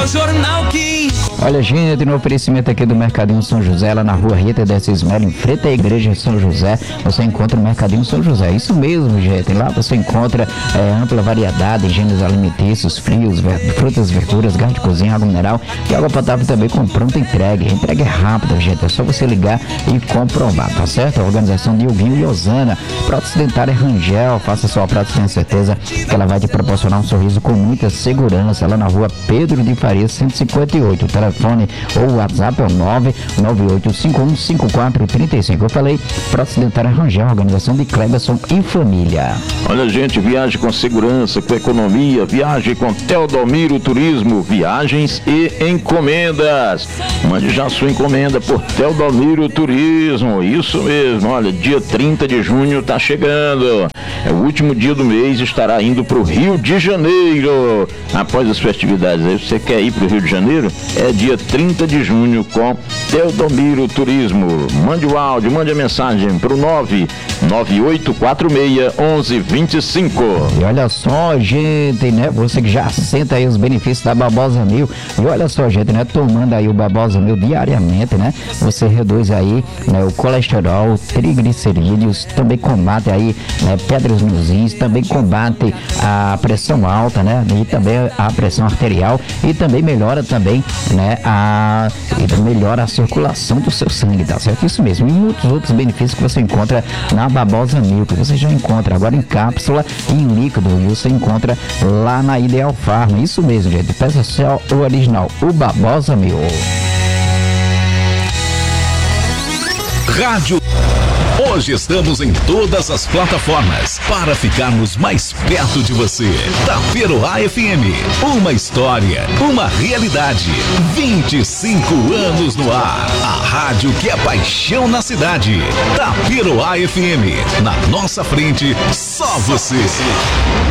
o jornal que... Olha, gente, no oferecimento aqui do Mercadinho São José, lá na rua Rita Desses Melo, em frente à igreja São José, você encontra o Mercadinho São José. Isso mesmo, gente. Lá você encontra ampla variedade de gêneros alimentícios, frios, frutas, verduras, gás de cozinha, água mineral e água potável também com pronta entrega. A entrega é rápida, gente. É só você ligar e comprovar, tá certo? A organização de Huguinho e Osana. Prótese dentária Rangel. Faça sua prótese, tenha certeza que ela vai te proporcionar um sorriso com muita segurança. Lá na rua Pedro de Faria, 158. O telefone ou o WhatsApp é o 998515435. Eu falei, prótese dentária Rangel, organização de Cleberson e família. Olha, gente, viaje com segurança, com economia, viaje com Teodomiro Turismo, viagens e encomendas. Mande já sua encomenda por Teodomiro Turismo, isso mesmo. Olha, dia 30 de junho tá chegando. É o último dia do mês, estará indo pro Rio de Janeiro. Após as festividades, aí você quer ir pro Rio de Janeiro? É dia 30 de junho com Teodomiro Turismo. Mande o áudio, mande a mensagem pro 998461125. E olha só, gente, né? Você que já senta aí os benefícios da Babosa Mil. E olha só, gente, né? Tomando aí o Babosa Mil diariamente, né? Você reduz aí, né, o colesterol, triglicerídeos, também combate aí, né, pedras nos rins, também combate a pressão alta, né? E também a pressão arterial e também melhora também, né, melhora a circulação do seu sangue, tá certo? Isso mesmo. E muitos outros benefícios que você encontra na Babosa Mil, que você já encontra agora em cápsula e em líquido, e você encontra lá na Ideal Farma. Isso mesmo, gente. Peça só o original, o Babosa Mil. Rádio. Hoje estamos em todas as plataformas para ficarmos mais perto de você. Taperoá FM, uma história, uma realidade. 25 anos no ar. A rádio que é paixão na cidade. Taperoá FM, na nossa frente, só você.